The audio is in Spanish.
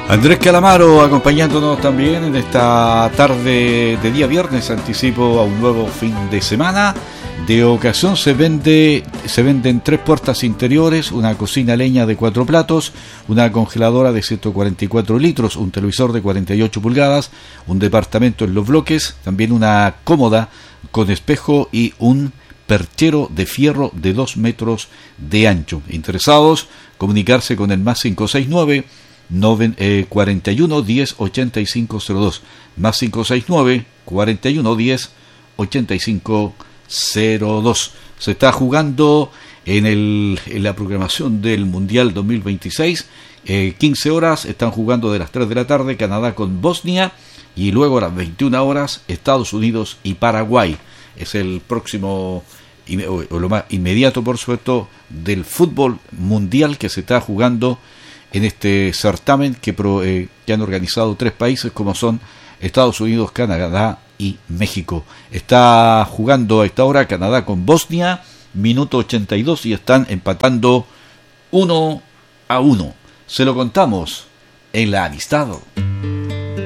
Andrés Calamaro acompañándonos también en esta tarde de día viernes, anticipo a un nuevo fin de semana. De ocasión se venden 3 puertas interiores, una cocina a leña de 4 platos, una congeladora de 144 litros, un televisor de 48 pulgadas, un departamento en los bloques, también una cómoda con espejo y un perchero de fierro de 2 metros de ancho. Interesados, comunicarse con el más 569 41 10 8502, más 569 41 10 8502. Se está jugando en la programación del Mundial 2026. 15 horas están jugando de las 3 de la tarde Canadá con Bosnia, y luego a las 21 horas Estados Unidos y Paraguay. Es el próximo o lo más inmediato, por supuesto, del fútbol mundial que se está jugando en este certamen que han organizado 3 países como son Estados Unidos, Canadá y México. Está jugando a esta hora Canadá con Bosnia, minuto 82, y están empatando 1-1. Se lo contamos en La Amistad.